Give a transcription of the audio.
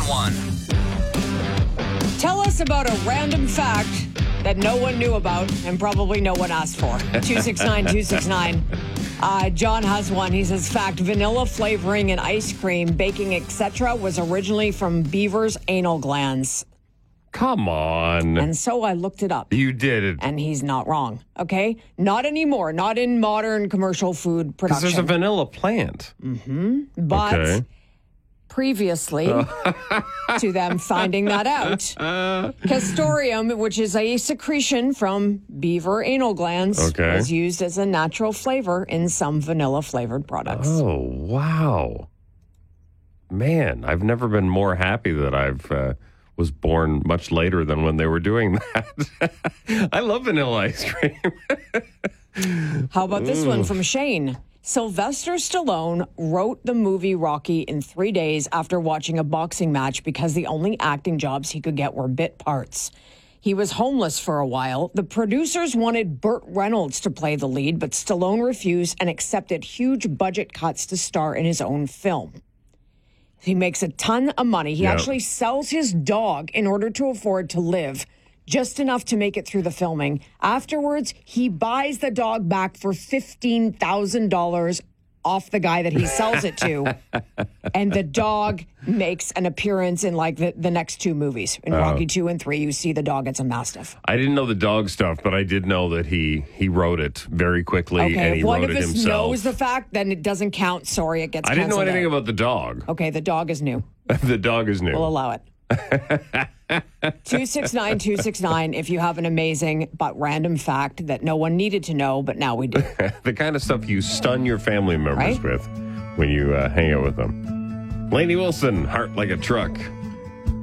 911. Tell us about a random fact that no one knew about and probably no one asked for. 269-269. John has one. He says, fact, vanilla flavoring in ice cream, baking, etc. was originally from beavers' anal glands. Come on. And so I looked it up. You did it. And he's not wrong, okay? Not anymore. Not in modern commercial food production. Because there's a vanilla plant. But Okay. previously to them finding that out, castoreum, which is a secretion from beaver anal glands, Okay. was used as a natural flavor in some vanilla-flavored products. Oh, wow. Man, I've never been more happy that I've was born much later than when they were doing that. I love vanilla ice cream. How about this one from Shane? Sylvester Stallone wrote the movie Rocky in 3 days after watching a boxing match because the only acting jobs he could get were bit parts. He was homeless for a while. The producers wanted Burt Reynolds to play the lead, but Stallone refused and accepted huge budget cuts to star in his own film. He makes a ton of money. He actually sells his dog in order to afford to live, just enough to make it through the filming. Afterwards, he buys the dog back for $15,000 off the guy that he sells it to. And the dog makes an appearance in like the next two movies. In Rocky 2 and 3, you see the dog. It's a Mastiff. I didn't know the dog stuff, but I did know that he wrote it very quickly and Okay, he if one wrote of it us himself. knows the fact, then it doesn't count. Sorry, it gets I didn't know canceled anything out. about the dog. Okay, the dog is new. The dog is new. We'll allow it. 269-269 if you have an amazing but random fact that no one needed to know, but now we do. The kind of stuff you stun your family members Right? with when you hang out with them. Lainey Wilson, Heart Like a Truck.